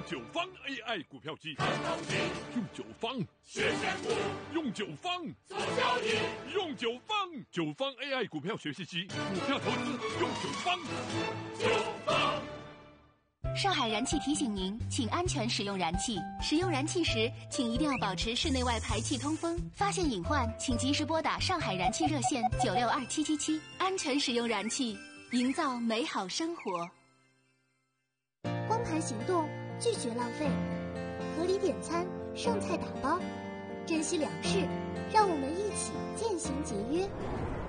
九方 AI 股票机，用九方学选股， 用九方做交易， 用九方 AI 股票学习机，股票投资用九方。 上海燃气提醒您，请安全使用燃气。使用燃气时，请一定要保持室内外排气通风。发现隐患，请及时拨打上海燃气热线962777，安全使用燃气，营造美好生活。 光盘行动，拒绝浪费，合理点餐，剩菜打包，珍惜粮食，让我们一起渐行节约。